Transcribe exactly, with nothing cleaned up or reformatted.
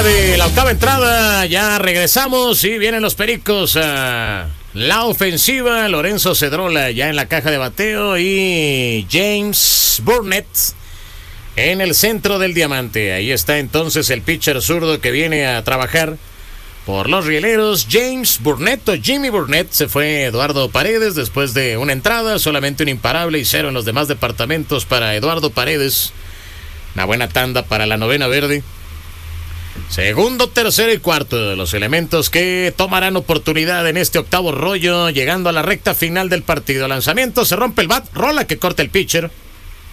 de la octava entrada, ya regresamos y vienen los Pericos a la ofensiva. Lorenzo Cedrola ya en la caja de bateo y James Burnett en el centro del diamante. Ahí está entonces el pitcher zurdo que viene a trabajar por los rieleros. James Burnett o Jimmy Burnett. Se fue Eduardo Paredes después de una entrada, solamente un imparable y cero en los demás departamentos para Eduardo Paredes. Una buena tanda para la novena verde. Segundo, tercero y cuarto de los elementos que tomarán oportunidad en este octavo rollo, llegando a la recta final del partido. Lanzamiento, se rompe el bat, rola que corta el pitcher.